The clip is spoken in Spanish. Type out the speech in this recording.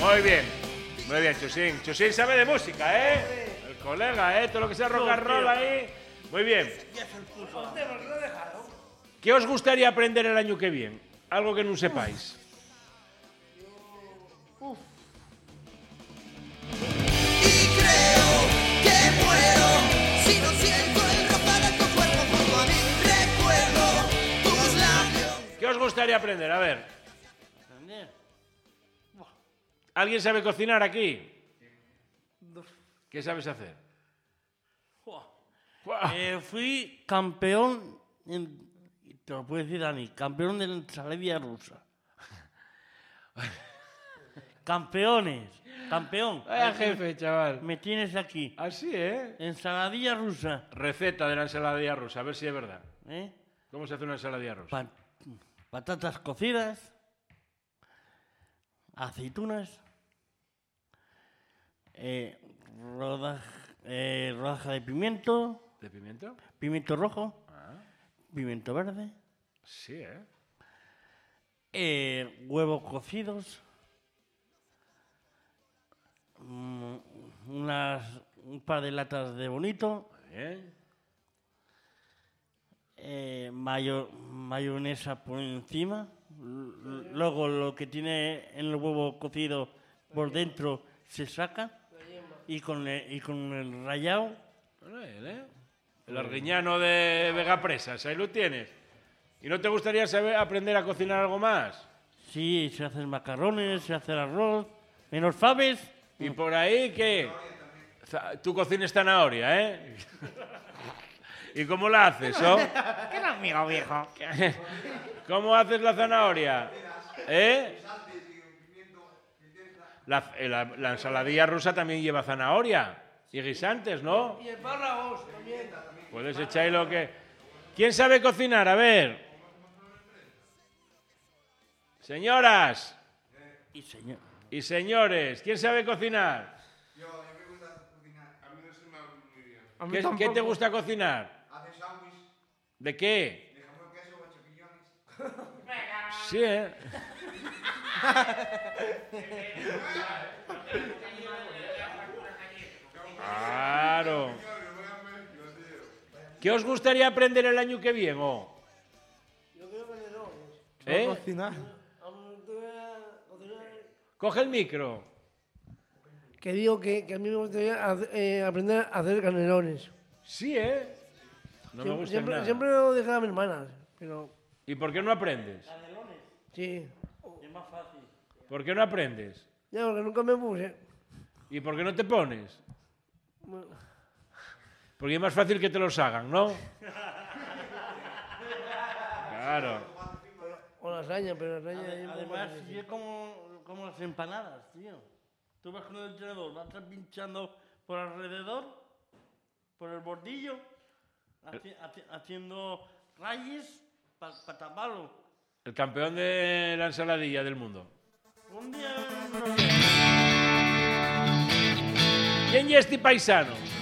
Muy bien, Chusín. Chusín sabe de música, ¿eh? El colega, ¿eh? Todo lo que sea rock and roll ahí. Muy bien. ¿Qué os gustaría aprender el año que viene? Algo que no sepáis. ¿Qué os gustaría aprender? A ver. ¿Alguien sabe cocinar aquí? ¿Qué sabes hacer? Fui campeón, te lo puedo decir Dani, campeón de la ensaladilla rusa. Campeón. Vaya jefe, chaval. Me tienes aquí. Así, ¿eh? Ensaladilla rusa. Receta de la ensaladilla rusa, a ver si es verdad. ¿Eh? ¿Cómo se hace una ensaladilla rusa? Patatas cocidas, aceitunas, rodaja de pimiento. ¿De pimiento? Pimiento rojo, pimiento verde, Sí, ¿eh? Huevos cocidos, un par de latas de bonito, Bien. mayonesa por encima, luego lo que tiene en el huevo cocido por dentro se saca y con el rallado. El arguiñano de Vegapresas, ahí lo tienes. ¿Y no te gustaría aprender a cocinar algo más? Sí, se hacen macarrones, se hace el arroz, menos faves. ¿Y por ahí qué? Tú cocinas zanahoria, ¿eh? ¿Y cómo la haces, oh? ¿Qué no, amigo viejo? ¿Cómo haces la zanahoria? ¿Eh? La ensaladilla rusa también lleva zanahoria y guisantes, ¿no? Y espárragos también. Puedes echar lo que... ¿Quién sabe cocinar? A ver. Señoras y señores, ¿quién sabe cocinar? Yo, a mí me gusta cocinar. A mí no se me da muy bien. ¿Qué te gusta cocinar? Hacer sándwich ¿De qué? de jamón, queso o champiñones. Sí, ¿eh? Claro. ¿Qué os gustaría aprender el año que viene? Yo quiero aprender ¿Eh? Cocinar. Coge el micro. Que digo que a mí me gustaría aprender a hacer canelones. Sí, ¿eh? No me gusta nada. Siempre lo dejaba a mis hermanas, pero ¿Y por qué no aprendes? sí. Es más fácil. ¿Por qué no aprendes? Ya, porque nunca me puse. ¿Y por qué no te pones? Porque es más fácil que te los hagan, ¿no? Claro. O lasaña, pero lasaña es un poco Además, difícil. sí es como las empanadas, tío. Tú vas con el tenedor, vas pinchando por alrededor, por el bordillo, haciendo rayes para taparlo. El campeón de la ensaladilla del mundo. Un día... ¿Quién es este paisano?